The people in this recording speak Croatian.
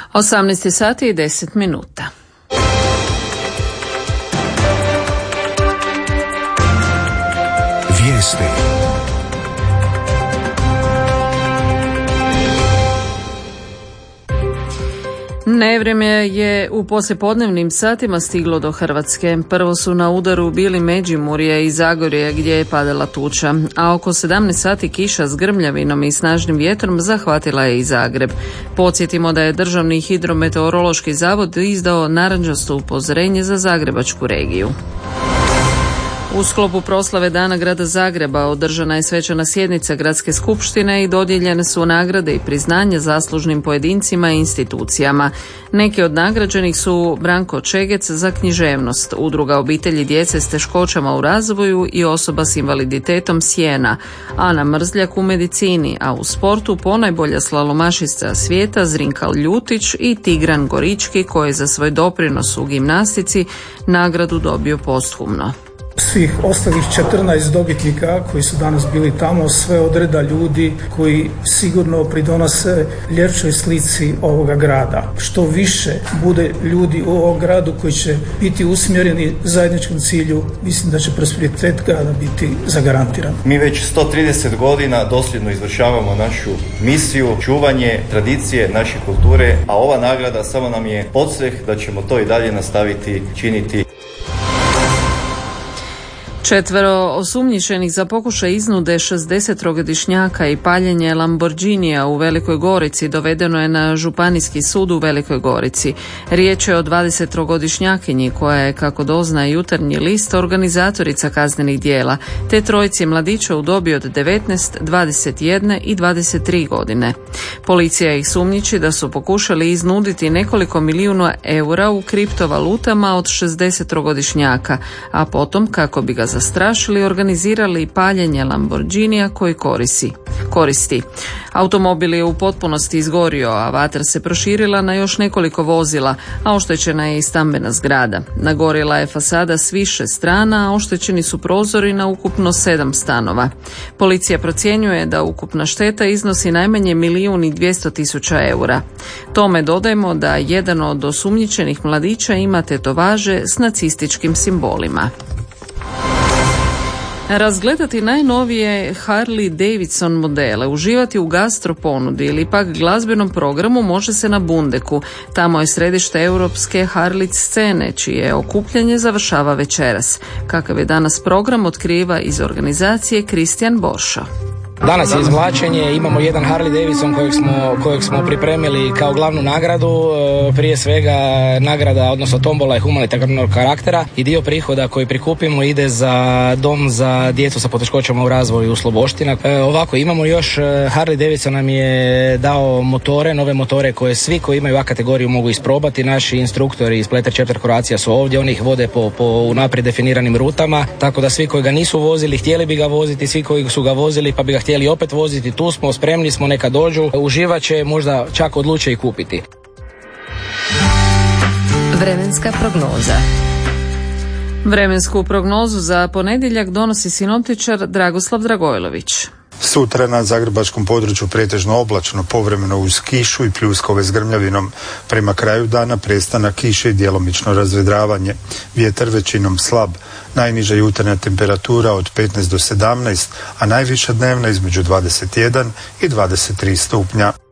18 sati i 10 minuta. Vijesti. Nevrijeme je u poslijepodnevnim satima stiglo do Hrvatske. Prvo su na udaru bili Međimurje i Zagorje gdje je padala tuča, a oko 17 sati kiša s grmljavinom i snažnim vjetrom zahvatila je i Zagreb. Podsjetimo da je Državni hidrometeorološki zavod izdao narančasto upozorenje za zagrebačku regiju. U sklopu proslave Dana grada Zagreba održana je svečana sjednica Gradske skupštine i dodijeljene su nagrade i priznanja zaslužnim pojedincima i institucijama. Neki od nagrađenih su Branko Čegec za književnost, Udruga obitelji djece s teškoćama u razvoju i osoba s invaliditetom Sjena, Ana Mrzljak u medicini, a u sportu ponajbolja slalomašica svijeta Zrinka Ljutić i Tigran Gorički koji je za svoj doprinos u gimnastici nagradu dobio posthumno. Svih ostalih 14 dobitnika koji su danas bili tamo, sve od reda ljudi koji sigurno pridonose ljepšoj slici ovoga grada. Što više bude ljudi u ovom gradu koji će biti usmjereni zajedničkom cilju, mislim da će prosperitet grada biti zagarantiran. Mi već 130 godina dosljedno izvršavamo našu misiju, čuvanje tradicije naše kulture, a ova nagrada samo nam je podsjeh da ćemo to i dalje nastaviti činiti. 4 osumnjičenih za pokušaj iznude 60-godišnjaka i paljenje Lamborghinija u Velikoj Gorici dovedeno je na Županijski sud u Velikoj Gorici. Riječ je o 20-godišnjakinji koja je, kako doznaje Jutarnji list, organizatorica kaznenih djela, te trojici mladića u dobi od 19, 21 i 23 godine. Policija ih sumnjiči da su pokušali iznuditi nekoliko milijuna eura u kriptovalutama od 60-godišnjaka, a potom, kako bi ga zastrašili, organizirali paljenje Lamborghinija koji koristi. Automobil je u potpunosti izgorio, a vatra se proširila na još nekoliko vozila, a oštećena je i stambena zgrada. Nagorjela je fasada s više strana, a oštećeni su prozori na ukupno 7 stanova. Policija procjenjuje da ukupna šteta iznosi najmanje 1.200.000 eura. Tome dodajmo da jedan od osumnjičenih mladića ima tetovaže s nacističkim simbolima. Razgledati najnovije Harley Davidson modele, uživati u gastro ponudi ili pak glazbenom programu može se na Bundeku. Tamo je središte europske Harley scene, čije okupljanje završava večeras. Kakav je danas program, otkriva iz organizacije Kristijan Boršo. Danas je izvlačenje, imamo jedan Harley Davidson kojeg smo pripremili kao glavnu nagradu, prije svega nagrada, odnosno tombola je humanitarnog karaktera i dio prihoda koji prikupimo ide za dom za djecu sa poteškoćama u razvoju u Sloboština. Ovako, imamo još, Harley Davidson nam je dao motore, nove motore koje svi koji imaju A kategoriju mogu isprobati. Naši instruktori iz Pleter Chapter Croatia su ovdje, oni ih vode po unaprijed definiranim rutama, tako da svi koji ga nisu vozili, htjeli bi ga voziti, svi koji su ga vozili pa bi ga htjeli opet voziti, tu smo, spremni smo, neka dođu, uživat će, možda čak odluče i kupiti. Vremenska prognoza. Vremensku prognozu za ponedjeljak donosi sinoptičar Dragoslav Dragojlović. Sutra na zagrebačkom području pretežno oblačno, povremeno uz kišu i pljuskove s grmljavinom. Prema kraju dana prestanak kiše i djelomično razvedravanje. Vjetar većinom slab. Najniža jutarnja temperatura od 15 do 17, a najviša dnevna između 21 i 23 stupnja.